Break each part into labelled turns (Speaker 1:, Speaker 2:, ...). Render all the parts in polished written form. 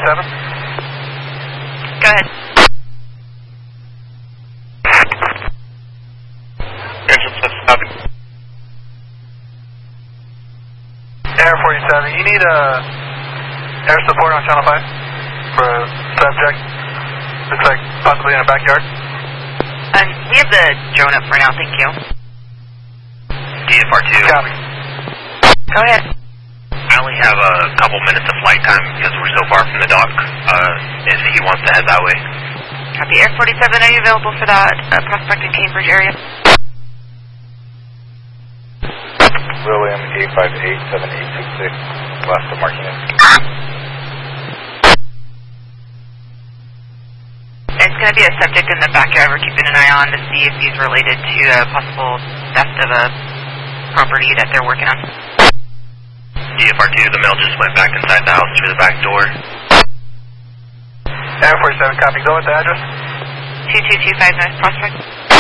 Speaker 1: 47.
Speaker 2: Go ahead.
Speaker 1: Engine 7. Air 47, you need air support on Channel 5 for a subject. Looks like possibly in a backyard.
Speaker 2: We have the drone up for now, thank you.
Speaker 3: DFR2.
Speaker 1: Copy.
Speaker 2: Go ahead.
Speaker 3: I only have a couple minutes of flight time because we're so far from the dock, if he wants to head that way.
Speaker 2: Copy. Air 47, are you available for that Prospect and Cambridge area?
Speaker 1: William 858-7866, last of marking it.
Speaker 2: It's going to be a subject in the backyard we're keeping an eye on to see if he's related to a possible theft of a property that they're working on.
Speaker 3: DFR2, the male just went back inside the house through the back door.
Speaker 1: Air 47, copy. Go with the address.
Speaker 2: 2225 North Prospect.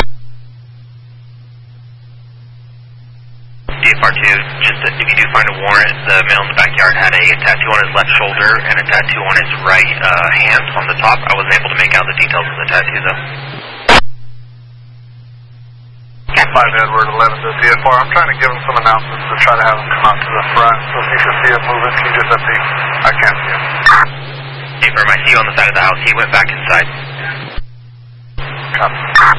Speaker 3: DFR2, just if you do find a warrant, the male in the backyard had a tattoo on his left shoulder and a tattoo on his right hand on the top. I wasn't able to make out the details of the tattoo though.
Speaker 1: 5 Edward 11 to CFR. I'm trying to give him some announcements to try to have him come out to the front. So if you can see him moving, can you just update? I can't see him.
Speaker 3: DFR, I see you on the side of the house. He went back inside.
Speaker 1: Copy.